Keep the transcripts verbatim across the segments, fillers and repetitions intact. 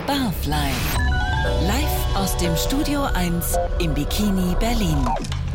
Barfly. Live aus dem Studio eins im Bikini Berlin.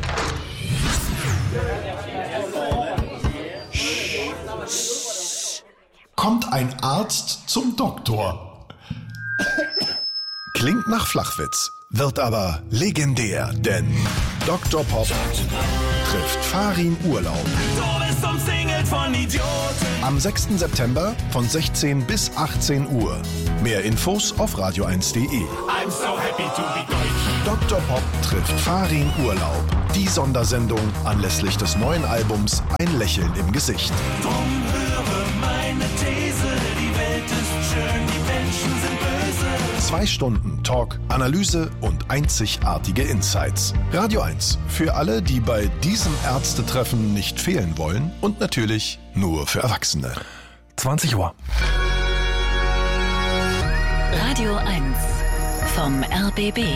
Kommt ein Arzt zum Doktor. Klingt nach Flachwitz, wird aber legendär, denn Doktor Pop trifft Farin Urlaub. Du bist umsingelt von Idioten. Am sechsten September von sechzehn bis achtzehn Uhr. Mehr Infos auf radio eins punkt de. I'm so happy to be Deutsch. Doktor Pop trifft Farin Urlaub. Die Sondersendung anlässlich des neuen Albums Ein Lächeln im Gesicht. Drum höre meine These, die Welt ist schön, die Menschen sind böse. Zwei Stunden Talk, Analyse und einzigartige Insights. Radio eins. Für alle, die bei diesem Ärztetreffen nicht fehlen wollen und natürlich nur für Erwachsene. zwanzig Uhr. Radio eins vom R B B.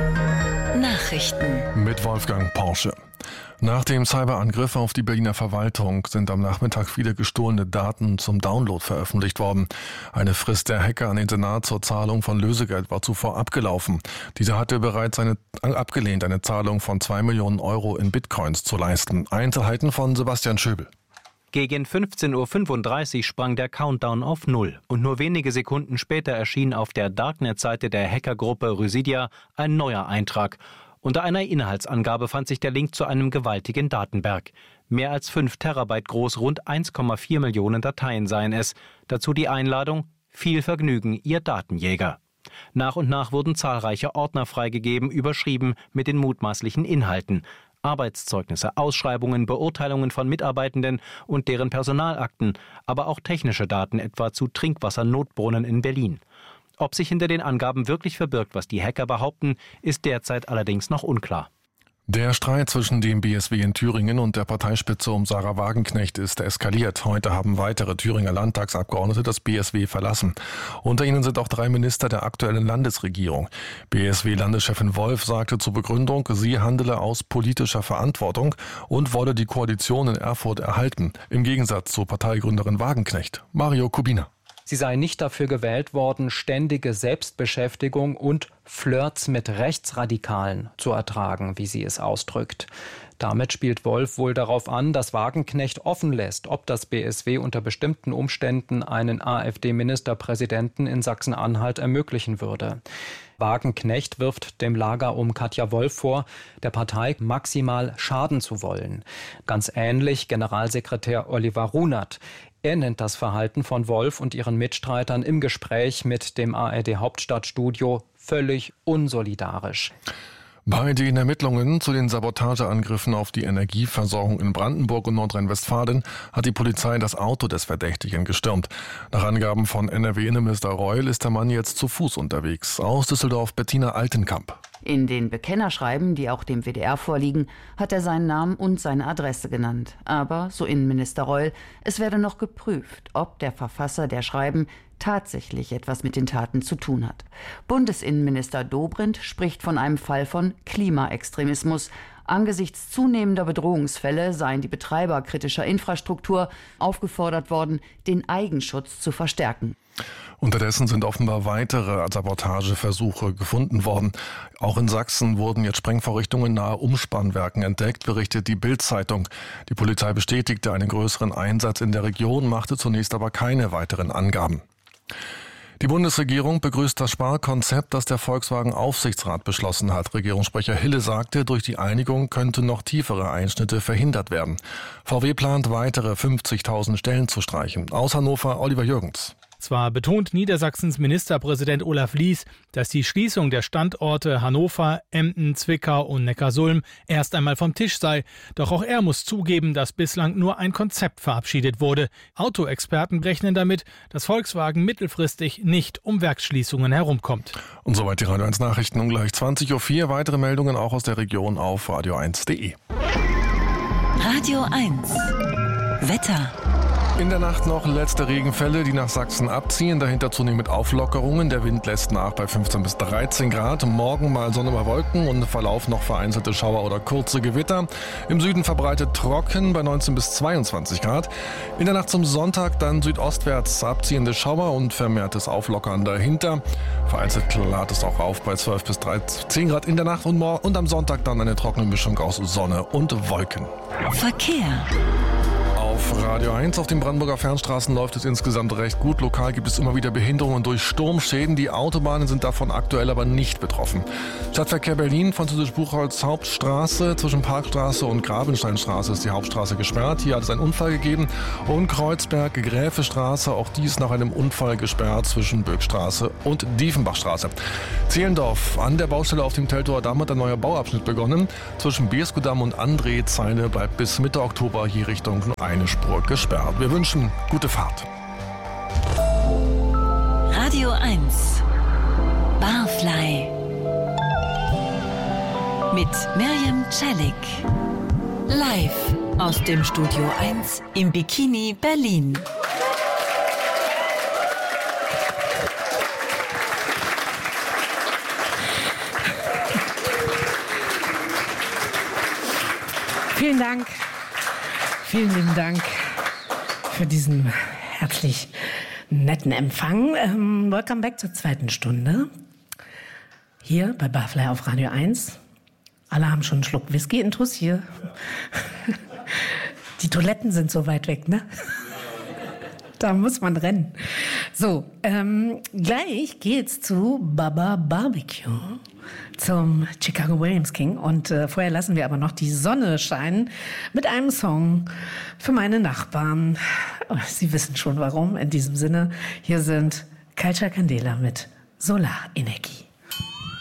Nachrichten mit Wolfgang Porsche. Nach dem Cyberangriff auf die Berliner Verwaltung sind am Nachmittag viele gestohlene Daten zum Download veröffentlicht worden. Eine Frist der Hacker an den Senat zur Zahlung von Lösegeld war zuvor abgelaufen. Dieser hatte bereits eine, abgelehnt, eine Zahlung von zwei Millionen Euro in Bitcoins zu leisten. Einzelheiten von Sebastian Schöbel. Gegen fünfzehn Uhr fünfunddreißig sprang der Countdown auf Null und nur wenige Sekunden später erschien auf der Darknet-Seite der Hackergruppe Rysidia ein neuer Eintrag. Unter einer Inhaltsangabe fand sich der Link zu einem gewaltigen Datenberg. Mehr als fünf Terabyte groß, rund eins Komma vier Millionen Dateien seien es. Dazu die Einladung: Viel Vergnügen, Ihr Datenjäger. Nach und nach wurden zahlreiche Ordner freigegeben, überschrieben mit den mutmaßlichen Inhalten. Arbeitszeugnisse, Ausschreibungen, Beurteilungen von Mitarbeitenden und deren Personalakten, aber auch technische Daten, etwa zu Trinkwassernotbrunnen in Berlin. Ob sich hinter den Angaben wirklich verbirgt, was die Hacker behaupten, ist derzeit allerdings noch unklar. Der Streit zwischen dem B S W in Thüringen und der Parteispitze um Sarah Wagenknecht ist eskaliert. Heute haben weitere Thüringer Landtagsabgeordnete das B S W verlassen. Unter ihnen sind auch drei Minister der aktuellen Landesregierung. B S W-Landeschefin Wolf sagte zur Begründung, sie handele aus politischer Verantwortung und wolle die Koalition in Erfurt erhalten. Im Gegensatz zur Parteigründerin Wagenknecht. Mario Kubina. Sie sei nicht dafür gewählt worden, ständige Selbstbeschäftigung und Flirts mit Rechtsradikalen zu ertragen, wie sie es ausdrückt. Damit spielt Wolf wohl darauf an, dass Wagenknecht offen lässt, ob das B S W unter bestimmten Umständen einen AfD-Ministerpräsidenten in Sachsen-Anhalt ermöglichen würde. Wagenknecht wirft dem Lager um Katja Wolf vor, der Partei maximal schaden zu wollen. Ganz ähnlich Generalsekretär Oliver Runert. Er nennt das Verhalten von Wolf und ihren Mitstreitern im Gespräch mit dem A R D-Hauptstadtstudio völlig unsolidarisch. Bei den Ermittlungen zu den Sabotageangriffen auf die Energieversorgung in Brandenburg und Nordrhein-Westfalen hat die Polizei das Auto des Verdächtigen gestürmt. Nach Angaben von N R W-Innenminister Reul ist der Mann jetzt zu Fuß unterwegs. Aus Düsseldorf Bettina Altenkamp. In den Bekennerschreiben, die auch dem W D R vorliegen, hat er seinen Namen und seine Adresse genannt. Aber, so Innenminister Reul, es werde noch geprüft, ob der Verfasser der Schreiben tatsächlich etwas mit den Taten zu tun hat. Bundesinnenminister Dobrindt spricht von einem Fall von Klimaextremismus. Angesichts zunehmender Bedrohungsfälle seien die Betreiber kritischer Infrastruktur aufgefordert worden, den Eigenschutz zu verstärken. Unterdessen sind offenbar weitere Sabotageversuche gefunden worden. Auch in Sachsen wurden jetzt Sprengvorrichtungen nahe Umspannwerken entdeckt, berichtet die Bild-Zeitung. Die Polizei bestätigte einen größeren Einsatz in der Region, machte zunächst aber keine weiteren Angaben. Die Bundesregierung begrüßt das Sparkonzept, das der Volkswagen-Aufsichtsrat beschlossen hat. Regierungssprecher Hille sagte, durch die Einigung könnten noch tiefere Einschnitte verhindert werden. V W plant weitere fünfzigtausend Stellen zu streichen. Aus Hannover Oliver Jürgens. Zwar betont Niedersachsens Ministerpräsident Olaf Lies, dass die Schließung der Standorte Hannover, Emden, Zwickau und Neckarsulm erst einmal vom Tisch sei. Doch auch er muss zugeben, dass bislang nur ein Konzept verabschiedet wurde. Autoexperten rechnen damit, dass Volkswagen mittelfristig nicht um Werksschließungen herumkommt. Und soweit die Radio eins Nachrichten um gleich zwanzig Uhr vier. Weitere Meldungen auch aus der Region auf radio eins punkt de. Radio eins Wetter. In der Nacht noch letzte Regenfälle, die nach Sachsen abziehen. Dahinter zunehmend Auflockerungen. Der Wind lässt nach bei fünfzehn bis dreizehn Grad. Morgen mal Sonne bei Wolken und im Verlauf noch vereinzelte Schauer oder kurze Gewitter. Im Süden verbreitet trocken bei neunzehn bis zweiundzwanzig Grad. In der Nacht zum Sonntag dann südostwärts abziehende Schauer und vermehrtes Auflockern dahinter. Vereinzelt klart es auch auf bei zwölf bis dreizehn Grad in der Nacht und, morgen, und am Sonntag dann eine trockene Mischung aus Sonne und Wolken. Verkehr. Auf Radio eins auf den Brandenburger Fernstraßen läuft es insgesamt recht gut. Lokal gibt es immer wieder Behinderungen durch Sturmschäden. Die Autobahnen sind davon aktuell aber nicht betroffen. Stadtverkehr Berlin, Französisch-Buchholz Hauptstraße. Zwischen Parkstraße und Grabensteinstraße ist die Hauptstraße gesperrt. Hier hat es einen Unfall gegeben. Und Kreuzberg, Gräfestraße, auch dies nach einem Unfall gesperrt zwischen Böckstraße und Diefenbachstraße. Zehlendorf, an der Baustelle auf dem Teltower Damm hat ein neuer Bauabschnitt begonnen. Zwischen Beeskodamm und André-Zeile bleibt bis Mitte Oktober je Richtung eine Spur gesperrt. Wir wünschen gute Fahrt. Radio eins. Barfly. Mit Mirjam Celik. Live aus dem Studio eins im Bikini Berlin. Vielen Dank. Vielen lieben Dank für diesen herzlich netten Empfang. Ähm, welcome back zur zweiten Stunde. Hier bei Barfly auf Radio eins. Alle haben schon einen Schluck Whisky-Intus hier. Die Toiletten sind so weit weg, ne? Da muss man rennen. So, ähm, gleich geht's zu Baba Barbecue, zum Chicago Williams King. Und äh, vorher lassen wir aber noch die Sonne scheinen mit einem Song für meine Nachbarn. Oh, Sie wissen schon warum. In diesem Sinne, hier sind Culture Candela mit Solarenergie.